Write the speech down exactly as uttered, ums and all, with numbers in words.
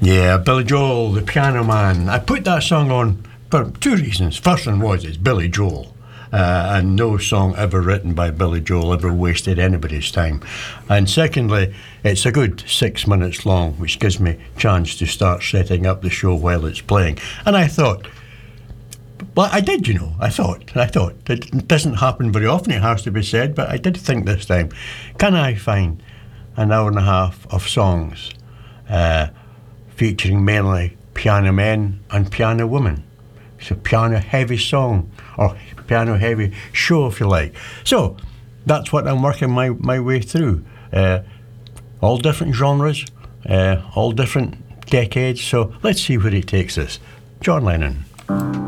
Yeah, Billy Joel, the Piano Man. I put that song on for two reasons. First one was it's Billy Joel. Uh, and no song ever written by Billy Joel ever wasted anybody's time. And secondly, it's a good six minutes long, which gives me a chance to start setting up the show while it's playing. And I thought, well, I did, you know, I thought, I thought, it doesn't happen very often, it has to be said, but I did think this time, can I find an hour and a half of songs uh, featuring mainly piano men and piano women? It's a piano heavy song, or piano heavy show, if you like. So that's what I'm working my, my way through. Uh, all different genres, uh, all different decades. So let's see where it takes us. John Lennon.